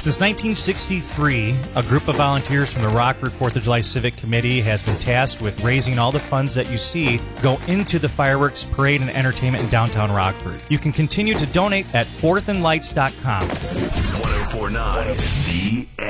Since 1963, a group of volunteers from the Rockford 4th of July Civic Committee has been tasked with raising all the funds that you see go into the fireworks, parade, and entertainment in downtown Rockford. You can continue to donate at fourthandlights.com. 1049 The